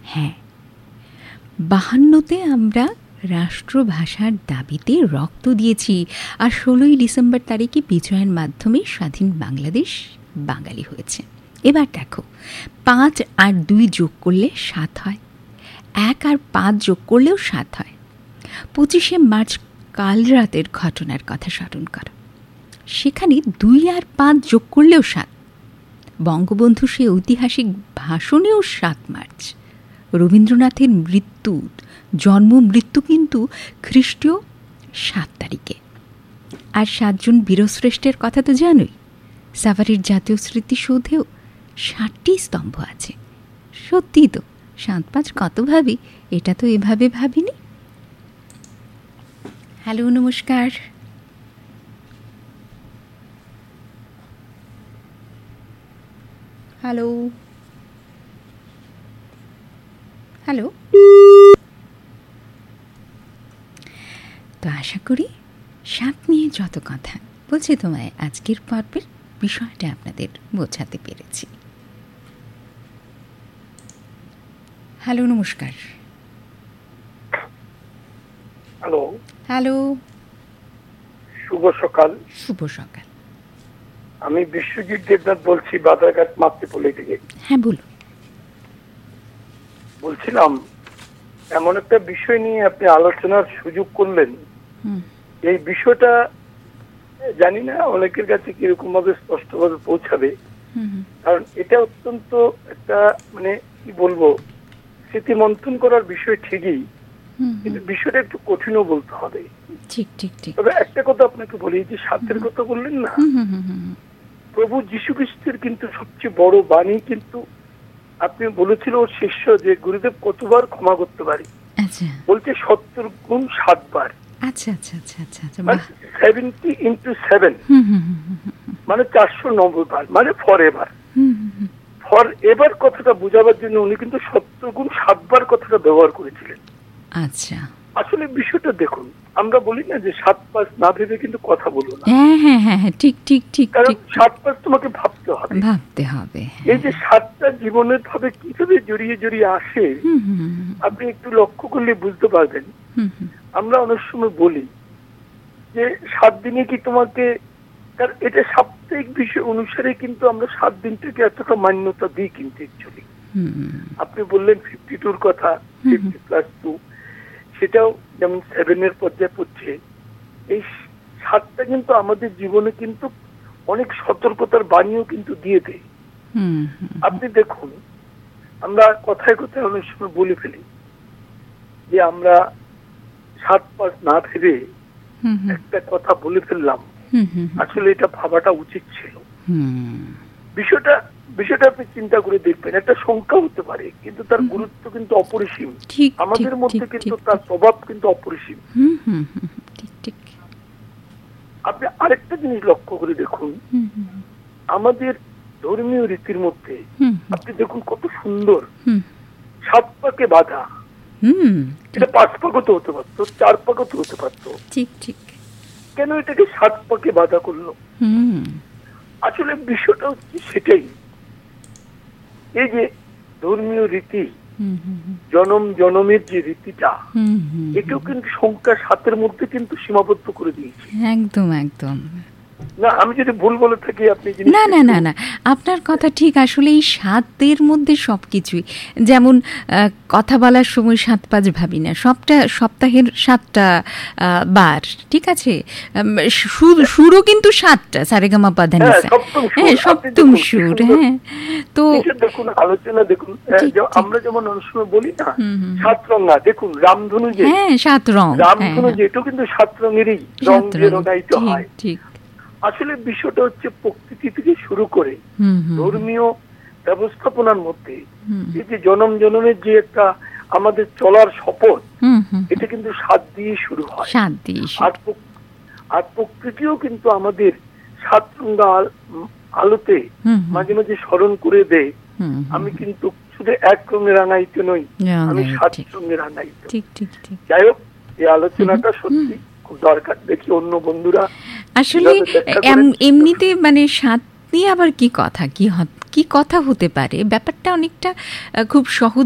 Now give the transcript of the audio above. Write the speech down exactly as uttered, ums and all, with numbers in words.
হ্যাঁ, বাহান্নতে আমরা রাষ্ট্রভাষার দাবিতে রক্ত দিয়েছি, আর ষোলোই ডিসেম্বর তারিখে বিজয়ের মাধ্যমে স্বাধীন বাংলাদেশ বাঙালি হয়েছে। এবার দেখো, পাঁচ আর দুই যোগ করলে সাত হয়, এক আর পাঁচ যোগ করলেও সাত হয়। পঁচিশে মার্চ কাল রাতের ঘটনার কথা স্মরণ করো, সেখানে দুই আর পাঁচ যোগ করলেও সাত। বঙ্গবন্ধু সে ঐতিহাসিক ভাষণেও সাত মার্চ। রবীন্দ্রনাথের মৃত্যু, জন্ম মৃত্যু কিন্তু খ্রিস্টীয় সাত তারিখে। আর সাতজন বীরশ্রেষ্ঠের কথা তো জানোই, সাভারের জাতীয় স্মৃতিসৌধেও ষাটটি স্তম্ভ আছে। সত্যি তো, সাত পাঁচ কত ভাবি, এটা তো এভাবে ভাবিনি। হ্যালো, নমস্কার। হ্যালো হ্যালো তো আশা করি সাত নিয়ে যত কথা বলছি তোমায় আজকের পর্বের বিষয়টা আপনাদের বোঝাতে পেরেছি। হ্যালো, নমস্কার। হ্যালো হ্যালো শুভ সকাল। শুভ সকাল। আমি বিশ্বজিৎ দেবনাথ বলছি, বাদারঘাট মাতৃপল্লী থেকে। হ্যাঁ, বলুন। বলছিলাম, এমন একটা বিষয় নিয়ে আপনি আলোচনার সুযোগ করলেন, এই বিষয়টা জানি না অনেকের কাছে কিরকম ভাবে স্পষ্টভাবে পৌঁছাবে, কারণ এটা অত্যন্ত একটা মানে কি বলবো, স্মৃতি মন্থন করার বিষয় ঠিকই, কিন্তু বিষয়টা একটু কঠিনও বলতে হবে। ঠিক ঠিক ঠিক। তবে একটা কথা আপনাকে বলি, যে সাতের কথা বললেন না, প্রভু যীশু খ্রিস্টের কিন্তু সবচেয়ে বড় বাণী কিন্তু আপনি বলেছিল ওর শিষ্য যে গুরুদেব কতবার ক্ষমা করতে পারি, বলছে সত্তর গুণ সাতবার। আচ্ছা আচ্ছা আচ্ছা আচ্ছা আচ্ছা সেভেন্টি ইন্টু সেভেন মানে চারশো নব্বই বার, মানে ফর এভার। ফর এভার কথাটা বোঝাবার জন্য উনি কিন্তু সত্তর গুণ সাতবার কথাটা ব্যবহার করেছিলেন। আচ্ছা, আসলে বিষয়টা দেখুন, আমরা বলি না যে সাত পাঁচ না ভেবে কিন্তু কথা বলো না। হ্যাঁ হ্যাঁ হ্যাঁ ঠিক ঠিক ঠিক। কারণ সাত পাঁচ তোমাকে ভাবতে হবে, ভাবতে হবে। এই যে সাতটা জীবনের ভাবে কিভাবে জড়িয়ে জড়িয়ে আসে, আপনি একটু লক্ষ্য করলে বুঝতে পারবেন। আমরা অনেক সময় বলি যে সাত দিনে কি তোমাকে, কারণ এটা সাপ্তাহিক বিষয় অনুসারে কিন্তু আমরা সাত দিনটাকে এতটা মান্যতা দিই কিন্তু অ্যাকচুয়ালি। আপনি বললেন ফিফটি টুর কথা, ফিফটি প্লাস টু, সেটাও যেমন সেভেনের পর্যায়ে পড়ছে। এই সাতটা কিন্তু আমাদের জীবনে কিন্তু অনেক সতর্কতার বাণীও কিন্তু দিয়ে দেয়। আপনি দেখুন, আমরা কথায় কথায় অনেক সময় বলে ফেলি যে আমরা সাত পাঁচ না ভেবে একটা কথা বলে ফেললাম, আসলে এটা ভাবাটা উচিত ছিল। বিষয়টা বিষয়টা আপনি চিন্তা করে দেখবেন, একটা সংখ্যা হতে পারে কিন্তু তার গুরুত্ব কিন্তু অপরিসীম, আমাদের মধ্যে কিন্তু তার প্রভাব কিন্তু অপরিসীম। আপনি আরেকটা জিনিস লক্ষ্য করে দেখুন, আমাদের ধর্মীয় রীতির মধ্যে আপনি দেখুন কত সুন্দর, সাত পাকে বাধা, এটা পাঁচ পাকও তো হতে পারতো, চার পাকও তো হতে পারতো, ঠিক ঠিক। কেন এটাকে সাত পাকে বাধা করলো? আসলে বিষয়টা হচ্ছে সেটাই, এই যে ধর্মীয় রীতি, জনম জনমের যে রীতিটা, এটাও কিন্তু সংখ্যা সাতের মধ্যে কিন্তু সীমাবদ্ধ করে দিয়েছে। একদম একদম। না, আমি যদি ভুল বলে থাকি আপনি না না না না আপনার কথা ঠিক। আসলে এই সাতের মধ্যে সবকিছুই, যেমন কথা বলার সময় সাত পাঁচ ভাবি না, সবটা সপ্তাহের সাতটা বার, ঠিক আছে, সুরও কিন্তু সাতটা, সারেগামা পা ধা নি সা, হ্যাঁ সপ্তম সুর। হ্যাঁ, তো দেখুন আলোচনা দেখুন, আমরা যেমন অনেক সময় বলি না সাত রং, না দেখুন রামধনু, যে হ্যাঁ সাত রং, রামধনু যে এটাও কিন্তু সাত রঙেরই রং যে রঙায়িত হয়। ঠিক। আসলে বিষয়টা হচ্ছে প্রকৃতি থেকে শুরু করে ধর্মীয় ব্যবস্থাপনার মধ্যে এই যে জনম জনমের যে একটা আমাদের চলার শপথ, এটা কিন্তু সাত দিয়ে শুরু হয়। আর প্রকৃতিও কিন্তু আমাদের সাত রঙা আলোতে মাঝে মাঝে স্মরণ করে দেয়, আমি কিন্তু শুধু এক রঙের রাঙাইতে নই, আমি সাত রঙের রাঙাইতে। যাই হোক, এই আলোচনাটা সত্যি খুব দরকার। দেখি অন্য বন্ধুরা আসলে এমনিতে মানে সাত নিয়ে আবার কি কথা, কি কি কথা হতে পারে, ব্যাপারটা অনেকটা খুব সহজ